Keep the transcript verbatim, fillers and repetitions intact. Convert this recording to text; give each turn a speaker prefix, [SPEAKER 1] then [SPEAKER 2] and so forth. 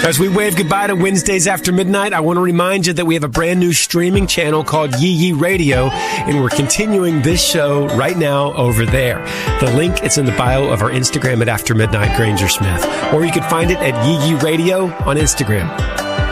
[SPEAKER 1] As we wave goodbye to Wednesdays after midnight, I want to remind you that we have a brand new streaming channel called Yee Yee Radio, and we're continuing this show right now over there. The link is in the bio of our Instagram at After Midnight Granger Smith, or you can find it at Yee Yee Radio on Instagram.